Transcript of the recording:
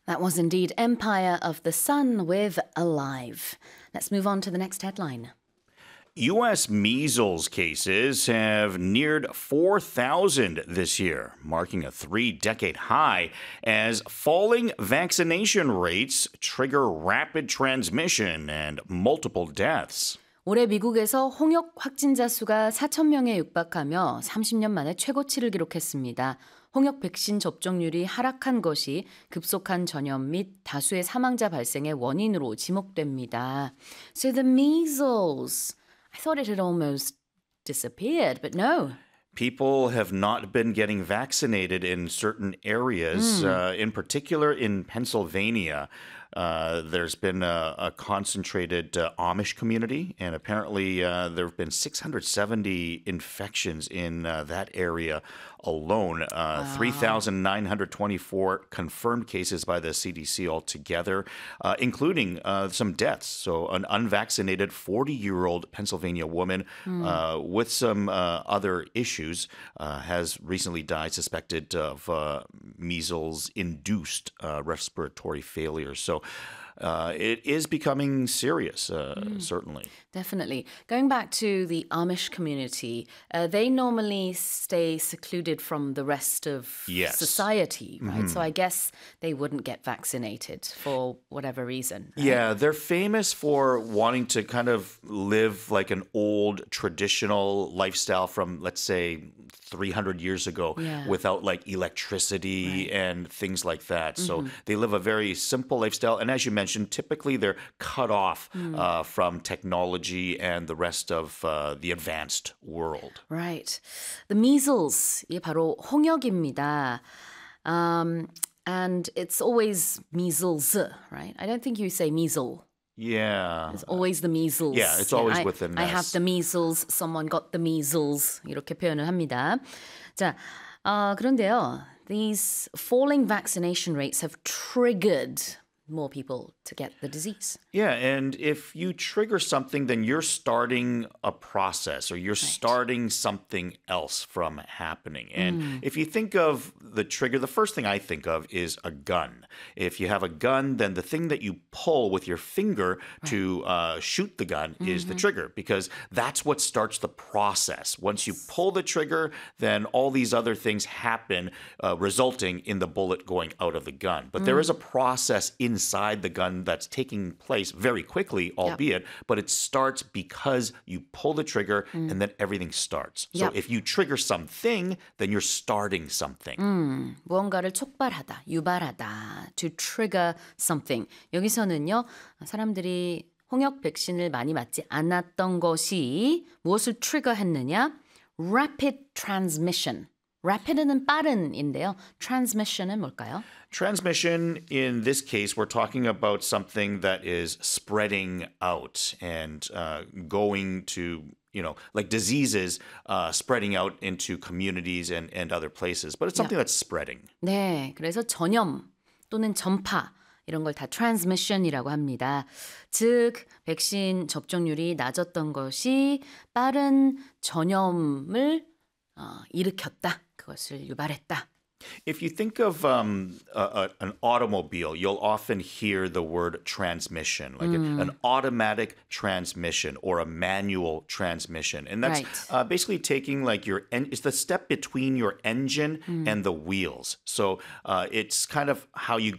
That was indeed Empire of the Sun with Alive. Let's move on to the next headline. U.S. measles cases have neared 4,000 this year, marking a three-decade high as falling vaccination rates trigger rapid transmission and multiple deaths. 올해 미국에서 홍역 확진자 수가 4천 명에 육박하며 30년 만에 최고치를 기록했습니다. 홍역 백신 접종률이 하락한 것이 급속한 전염 및 다수의 사망자 발생의 원인으로 지목됩니다. So the measles, I thought it had almost disappeared, but no. People have not been getting vaccinated in certain areas, in particular in Pennsylvania. There's been a concentrated Amish community, and apparently there have been 670 infections in that area alone. 3,924 confirmed cases by the CDC altogether, including some deaths. So an unvaccinated 40-year-old Pennsylvania woman with some other issues has recently died, suspected of measles-induced respiratory failure. So it is becoming serious, certainly. Definitely. Going back to the Amish community, they normally stay secluded from the rest of society, right? So I guess they wouldn't get vaccinated for whatever reason. Right? Yeah, they're famous for wanting to kind of live like an old traditional lifestyle from, let's say, 300 years ago without like electricity and things like that. So they live a very simple lifestyle. And as you mentioned, typically they're cut off from technology and the rest of the advanced world. Right. The measles, 이게 바로 홍역입니다. And it's always measles, right? I don't think you say measles. Yeah. It's always the measles. Yeah, it's always with the I have the measles. Someone got the measles. 이렇게 표현을 합니다. 자, 그런데요. These falling vaccination rates have triggered more people to get the disease. Yeah, and if you trigger something, then you're starting a process or you're starting something else from happening. And if you think of the trigger, the first thing I think of is a gun. If you have a gun, then the thing that you pull with your finger to shoot the gun is the trigger, because that's what starts the process. Once you pull the trigger, then all these other things happen, resulting in the bullet going out of the gun. But there is a process inside the gun that's taking place very quickly, albeit, but it starts because you pull the trigger and then everything starts. So if you trigger something, then you're starting something. 무언가를 촉발하다, 유발하다, to trigger something. 여기서는요, 사람들이 홍역 백신을 많이 맞지 않았던 것이 무엇을 트리거했느냐? Rapid transmission. Rapid는 빠른인데요. Transmission은 뭘까요? Transmission, in this case, we're talking about something that is spreading out and going to, like diseases spreading out into communities and other places. But it's something that's spreading. 네, 그래서 전염 또는 전파 이런 걸 다 transmission이라고 합니다. 즉, 백신 접종률이 낮았던 것이 빠른 전염을 일으켰다. 그것을 유발했다. If you think of an automobile, you'll often hear the word transmission, like an automatic transmission or a manual transmission. And that's basically taking like it's the step between your engine and the wheels. So it's kind of how you